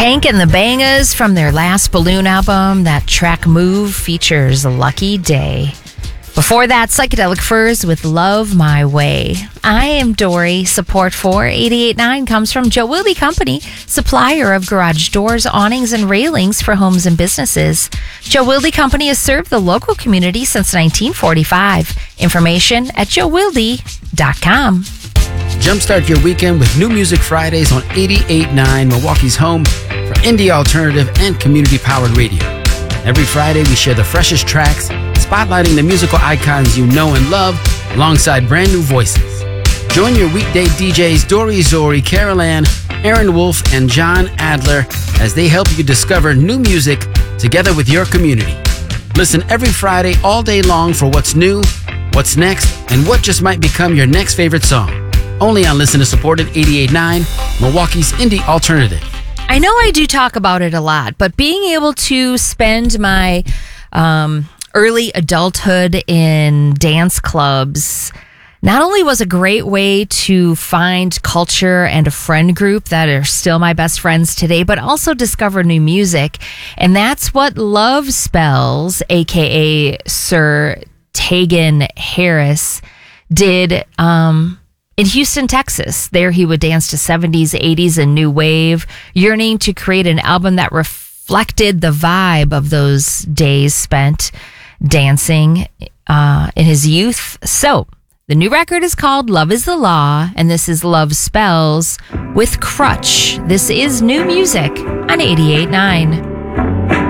Tank and the Bangas from their last Balloon album. That track Move features Lucky Day. Before that, Psychedelic Furs with Love My Way. I am Dory. Support for 88.9 comes from Joe Wilde Company, supplier of garage doors, awnings, and railings for homes and businesses. Joe Wilde Company has served the local community since 1945. Information at joewilde.com. Jumpstart your weekend with New Music Fridays on 88.9, Milwaukee's home for indie alternative and community-powered radio. Every Friday, we share the freshest tracks, spotlighting the musical icons you know and love, alongside brand new voices. Join your weekday DJs Dory Zori, Carol Ann, Aaron Wolf, and John Adler as they help you discover new music together with your community. Listen every Friday all day long for what's new, what's next, and what just might become your next favorite song. Only on listener-supported 88.9, Milwaukee's indie alternative. I know I do talk about it a lot, but being able to spend my early adulthood in dance clubs not only was a great way to find culture and a friend group that are still my best friends today, but also discover new music. And that's what Love Spells, a.k.a. Sir Tegan Harris, did in Houston, Texas. There he would dance to 70s, 80s, and new wave, yearning to create an album that reflected the vibe of those days spent dancing in his youth. So the new record is called Love is the Law, and this is Love Spells with Crutch. This is new music on 88.9.